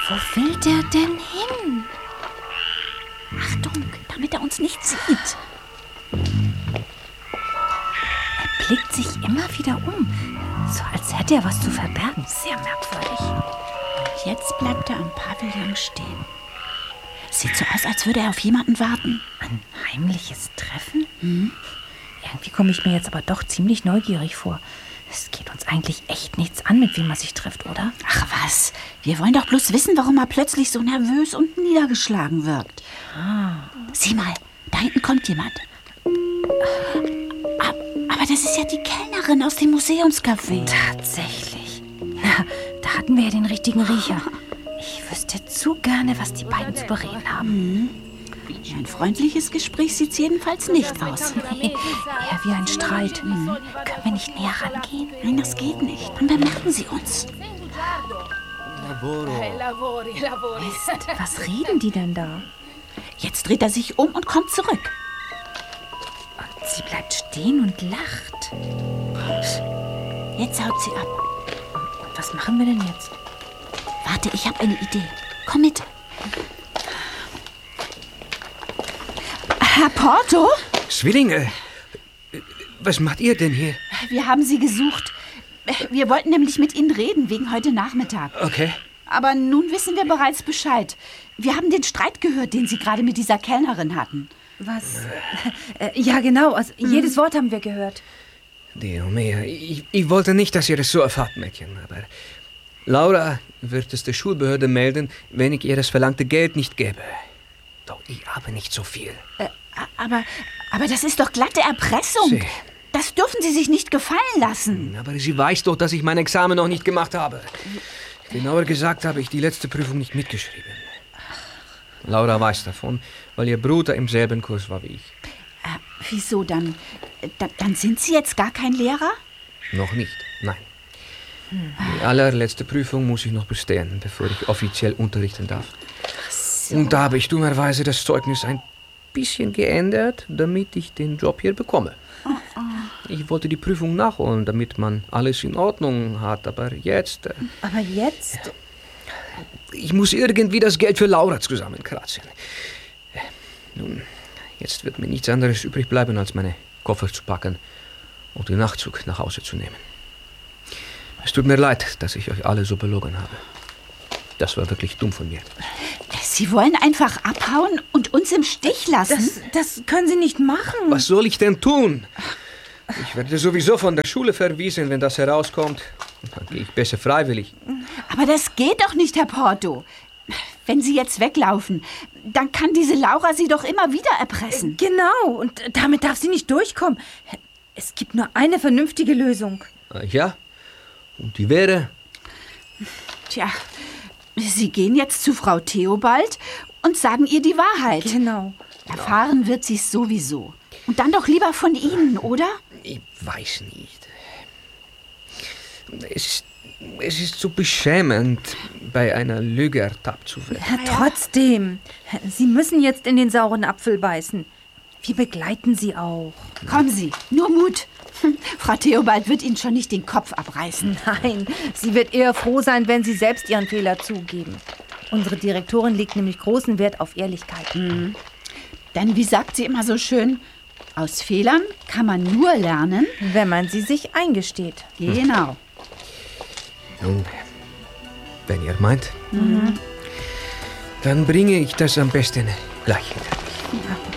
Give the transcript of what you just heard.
Wo will der denn hin? Achtung, damit er uns nicht sieht. Er blickt sich immer wieder um, so als hätte er was zu verbergen. Sehr merkwürdig. Und jetzt bleibt er am Pavillon stehen. Sieht so aus, als würde er auf jemanden warten. Ein heimliches Treffen? Irgendwie komme ich mir jetzt aber doch ziemlich neugierig vor. Es geht uns eigentlich echt nichts an, mit wem man sich trifft, oder? Ach was, wir wollen doch bloß wissen, warum er plötzlich so nervös und niedergeschlagen wirkt. Sieh mal, da hinten kommt jemand. Aber das ist ja die Kellnerin aus dem Museumscafé. Tatsächlich. Na, da hatten wir ja den richtigen Riecher. Ich wüsste zu gerne, was die beiden zu bereden haben. Ein freundliches Gespräch sieht's jedenfalls nicht aus. Eher wie ein Streit. Können wir nicht näher rangehen? Nein, das geht nicht. Dann bemerken sie uns. Mist, was reden die denn da? Jetzt dreht er sich um und kommt zurück. Und sie bleibt stehen und lacht. Jetzt haut sie ab. Und was machen wir denn jetzt? Warte, ich habe eine Idee. Komm mit. Herr Porto? Zwillinge, was macht ihr denn hier? Wir haben Sie gesucht. Wir wollten nämlich mit Ihnen reden, wegen heute Nachmittag. Okay. Aber nun wissen wir bereits Bescheid. Wir haben den Streit gehört, den Sie gerade mit dieser Kellnerin hatten. Was? Ja, genau. Also, jedes Wort haben wir gehört. Dio mio, ich wollte nicht, dass ihr das so erfahrt, Mädchen. Aber Laura wird es der Schulbehörde melden, wenn ich ihr das verlangte Geld nicht gebe. Doch ich habe nicht so viel. Aber das ist doch glatte Erpressung. Sie. Das dürfen Sie sich nicht gefallen lassen. Aber sie weiß doch, dass ich mein Examen noch nicht gemacht habe. Genauer gesagt habe ich die letzte Prüfung nicht mitgeschrieben. Laura weiß davon, weil ihr Bruder im selben Kurs war wie ich. Wieso dann? Dann sind Sie jetzt gar kein Lehrer? Noch nicht, nein. Die allerletzte Prüfung muss ich noch bestehen, bevor ich offiziell unterrichten darf. Und da habe ich dummerweise das Zeugnis ein bisschen geändert, damit ich den Job hier bekomme. Ich wollte die Prüfung nachholen, damit man alles in Ordnung hat, aber jetzt... Aber jetzt? Ich muss irgendwie das Geld für Laura zusammenkratzen. Nun, jetzt wird mir nichts anderes übrig bleiben, als meine Koffer zu packen und den Nachtzug nach Hause zu nehmen. Es tut mir leid, dass ich euch alle so belogen habe. Das war wirklich dumm von mir. Sie wollen einfach abhauen und uns im Stich lassen? Das können Sie nicht machen. Was soll ich denn tun? Ich werde sowieso von der Schule verwiesen, wenn das herauskommt. Dann gehe ich besser freiwillig. Aber das geht doch nicht, Herr Porto. Wenn Sie jetzt weglaufen, dann kann diese Laura Sie doch immer wieder erpressen. Genau, und damit darf sie nicht durchkommen. Es gibt nur eine vernünftige Lösung. Ja? Und die wäre? Tja, Sie gehen jetzt zu Frau Theobald und sagen ihr die Wahrheit. Genau. Erfahren wird sie es sowieso. Und dann doch lieber von Ihnen, oder? Ich weiß nicht. Es ist so beschämend, bei einer Lüge ertappt zu werden. Trotzdem, Sie müssen jetzt in den sauren Apfel beißen. Wir begleiten Sie auch. Kommen Sie, nur Mut. Frau Theobald wird Ihnen schon nicht den Kopf abreißen. Nein, sie wird eher froh sein, wenn Sie selbst Ihren Fehler zugeben. Unsere Direktorin legt nämlich großen Wert auf Ehrlichkeit. Denn wie sagt sie immer so schön, aus Fehlern kann man nur lernen, Wenn man sie sich eingesteht. Genau. Nun, wenn ihr meint, dann bringe ich das am besten gleich hinter mich. Ja.